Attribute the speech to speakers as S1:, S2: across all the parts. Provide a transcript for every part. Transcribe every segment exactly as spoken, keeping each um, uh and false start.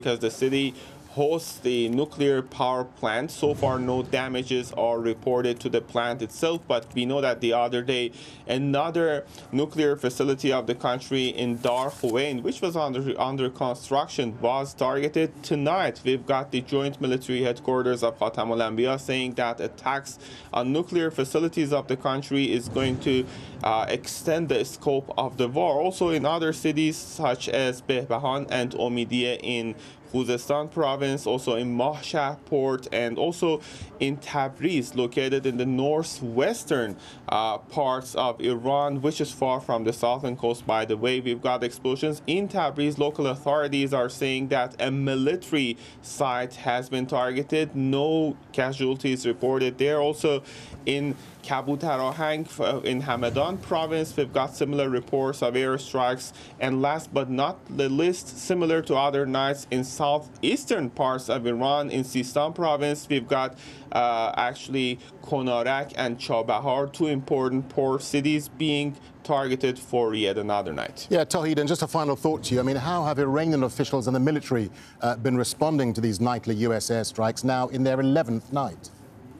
S1: because the city hosts the nuclear power plant. So far, no damages are reported to the plant itself, but we know that the other day, another nuclear facility of the country in Dar Khuwain, which was under, under construction, was targeted. Tonight, we've got the joint military headquarters of Khatam al-Anbiya saying that attacks on nuclear facilities of the country is going to uh, extend the scope of the war. Also in other cities such as Behbahan and Omidiye in Khuzestan province, also in Mahshah port, and also in Tabriz, located in the northwestern uh, parts of Iran, which is far from the southern coast, by the way. We've got explosions in Tabriz. Local authorities are saying that a military site has been targeted. No casualties reported there. Also in Kabutarahang in Hamadan province, we've got similar reports of airstrikes. And last but not the least, similar to other nights in southeastern parts of Iran, in Sistan province, we've got uh, actually Konarak and Chabahar, two important port cities, being targeted for yet another night.
S2: Yeah, Tawhid, and just a final thought to you. I mean, how have Iranian officials and the military uh, been responding to these nightly U S airstrikes now in their eleventh night?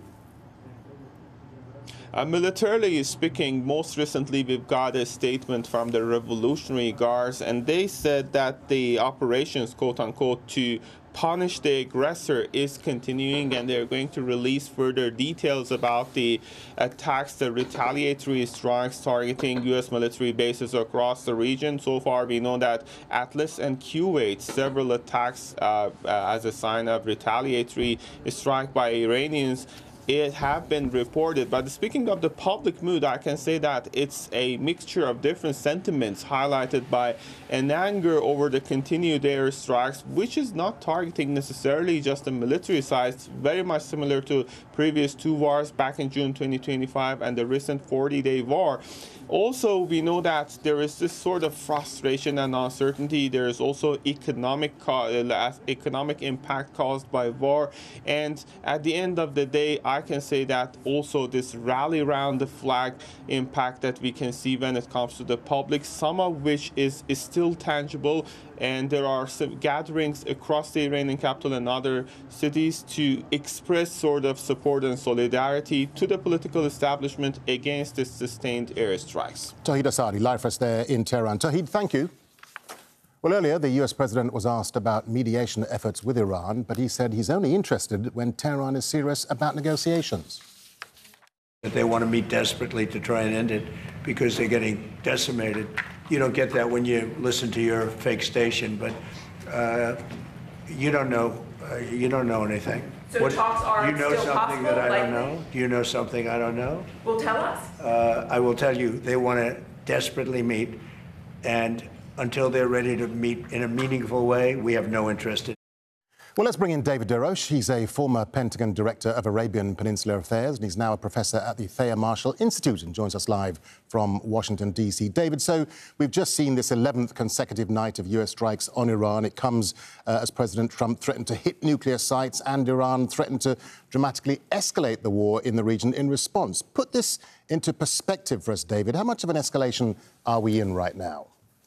S1: Uh, militarily speaking, most recently we've got a statement from the Revolutionary Guards, and they said that the operations, quote-unquote, to punish the aggressor is continuing, and they're going to release further details about the attacks, the retaliatory strikes targeting U S military bases across the region. So far, we know that Atlas and Kuwait, several attacks uh, uh, as a sign of retaliatory strike by Iranians, it have been reported. But speaking of the public mood, I can say that it's a mixture of different sentiments highlighted by an anger over the continued airstrikes, which is not targeting necessarily just the military side. It's very much similar to previous two wars back in June twenty twenty-five and the recent forty-day war. Also, we know that there is this sort of frustration and uncertainty. There is also economic economic impact caused by war. And at the end of the day, I can say that also this rally around the flag impact that we can see when it comes to the public, some of which is, is still tangible. And there are some gatherings across the Iranian capital and other cities to express sort of support and solidarity to the political establishment against the sustained airstrikes.
S2: Tawhid Asadi, live for us there in Tehran. Tawhid, thank you. Well, earlier, the U S president was asked about mediation efforts with Iran, but he said he's only interested when Tehran is serious about negotiations.
S3: They want to meet desperately to try and end it because they're getting decimated. You don't get that when you listen to your fake station, but uh, you don't know. Uh, you don't know anything.
S4: So
S3: what,
S4: talks are
S3: you know
S4: still
S3: something
S4: possible,
S3: that I
S4: likely?
S3: don't know? Do you know something I don't know?
S4: Well, tell us.
S3: Uh, I will tell you. They want to desperately meet, and until they're ready to meet in a meaningful way, we have no interest in.
S2: Well, let's bring in David Deroche. He's a former Pentagon Director of Arabian Peninsula Affairs, and he's now a professor at the Thayer Marshall Institute and joins us live from Washington, D C David, so we've just seen this eleventh consecutive night of U S strikes on Iran. It comes uh, as President Trump threatened to hit nuclear sites and Iran threatened to dramatically escalate the war in the region in response. Put this into perspective for us, David. How much of an escalation are we in right now?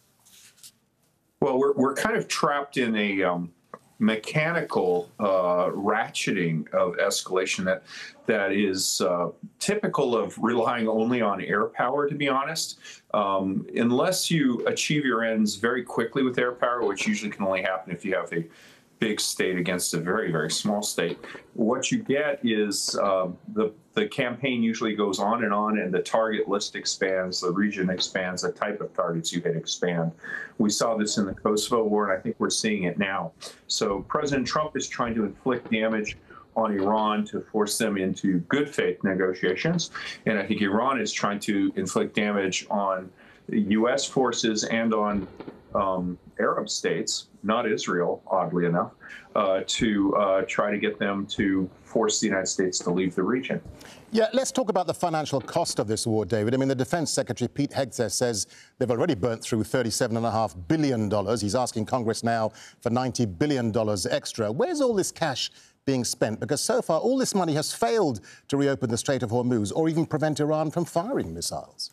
S5: Well, we're, we're kind of trapped in a um, mechanical uh, ratcheting of escalation that that is uh, typical of relying only on air power, to be honest. Um, unless you achieve your ends very quickly with air power, which usually can only happen if you have a big state against a very, very small state, what you get is uh, the the campaign usually goes on and on, and the target list expands, the region expands, the type of targets you hit expand. We saw this in the Kosovo War, and I think we're seeing it now. So President Trump is trying to inflict damage on Iran to force them into good faith negotiations, and I think Iran is trying to inflict damage on U S forces and on um, Arab states, not Israel, oddly enough, uh, to uh, try to get them to force the United States to leave the region.
S2: Yeah, let's talk about the financial cost of this war, David. I mean, the Defense Secretary, Pete Hegseth, says they've already burnt through thirty-seven point five billion dollars. He's asking Congress now for ninety billion dollars extra. Where's all this cash being spent? Because so far, all this money has failed to reopen the Strait of Hormuz or even prevent Iran from firing missiles.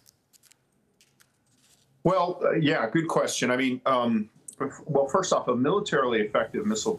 S5: Well, uh, yeah, good question. I mean, um, well, first off, a militarily effective missile